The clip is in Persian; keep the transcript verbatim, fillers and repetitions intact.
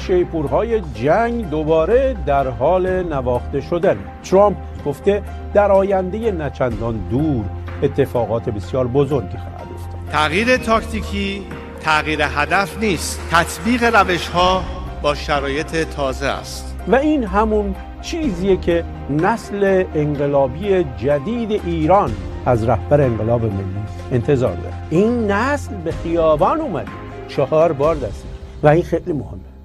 شیپورهای جنگ دوباره در حال نواخته شدن. ترامپ گفته در آینده نچندان دور اتفاقات بسیار بزرگی خواهد افتاد. تغییر تاکتیکی تغییر هدف نیست، تطبیق روش‌ها با شرایط تازه است. و این همون چیزیه که نسل انقلابی جدید ایران از رهبر انقلاب ملی انتظار داره. این نسل به خیابان اومد چهار بار دستی و این خیلی مهمه.